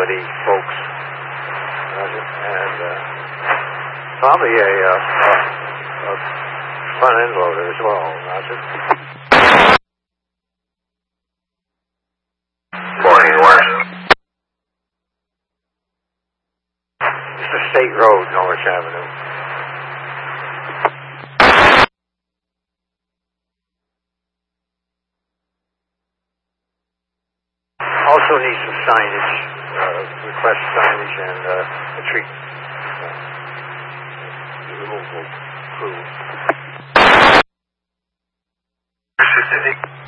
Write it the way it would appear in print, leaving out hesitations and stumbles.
utility folks. And probably a front end loader as well, Roger. Morning, West. It's a state road, Norwich Avenue. Also need some signage, request signage and a tree removal crew.